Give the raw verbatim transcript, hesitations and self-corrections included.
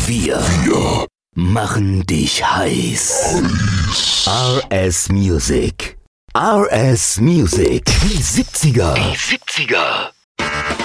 Wir, wir machen dich heiß. R S Music. R S Music. Die siebziger. Die siebziger.